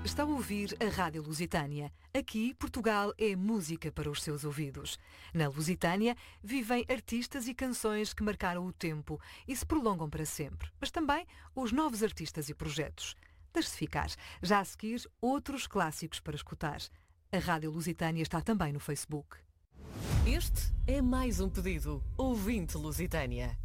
Está a ouvir a Rádio Lusitânia. Aqui, Portugal é música para os seus ouvidos. Na Lusitânia, vivem artistas e canções que marcaram o tempo e se prolongam para sempre. Mas também os novos artistas e projetos. Deixe-se ficar. Já a seguir, outros clássicos para escutar. A Rádio Lusitânia está também no Facebook. Este é mais um pedido. Ouvinte Lusitânia.